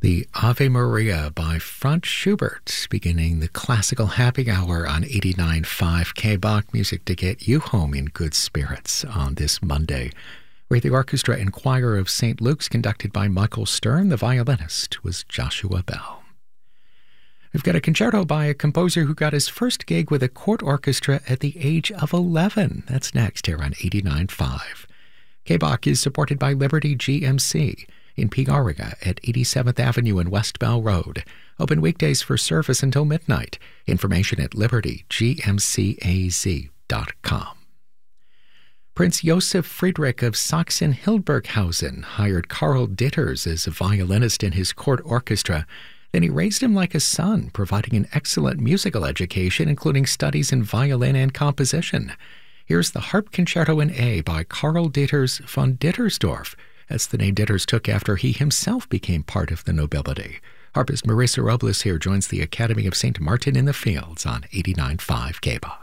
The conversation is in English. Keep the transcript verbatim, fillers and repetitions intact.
The Ave Maria by Franz Schubert, beginning the classical happy hour on eighty-nine point five K B A C, music to get you home in good spirits on this Monday, where the orchestra and choir of Saint Luke's, conducted by Michael Stern. The violinist was Joshua Bell. We've got a concerto by a composer who got his first gig with a court orchestra at the age of eleven. That's next here on eighty-nine point five. K B A C is supported by Liberty G M C in Peoria at eighty-seventh Avenue and West Bell Road. Open weekdays for service until midnight. Information at liberty g m c a z dot com. Prince Joseph Friedrich of Sachsen-Hildburghausen hired Karl Ditters as a violinist in his court orchestra. Then he raised him like a son, providing an excellent musical education, including studies in violin and composition. Here's the Harp Concerto in A by Karl Ditters von Dittersdorf. That's the name Ditters took after he himself became part of the nobility. Harpist Marisa Robles here joins the Academy of Saint Martin in the Fields on eighty-nine point five K B A C.